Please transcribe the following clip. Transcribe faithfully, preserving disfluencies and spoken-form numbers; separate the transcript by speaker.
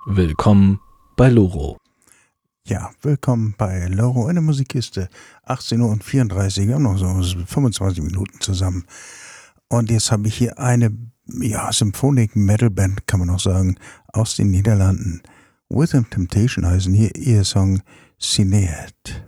Speaker 1: Willkommen bei Loro.
Speaker 2: Ja, willkommen bei Loro in der Musikkiste. achtzehn Uhr vierunddreißig, wir haben noch so fünfundzwanzig Minuten zusammen. Und jetzt habe ich hier eine ja, Symphonic Metal Band, kann man auch sagen, aus den Niederlanden. Within Temptation heißen hier ihr Song Cinead.